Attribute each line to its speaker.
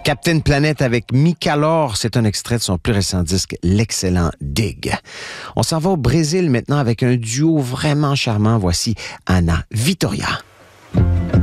Speaker 1: Captain Planet avec Mika Lore, c'est un extrait de son plus récent disque, l'excellent Dig. On s'en va au Brésil maintenant avec un duo vraiment charmant. Voici Ana Vitória.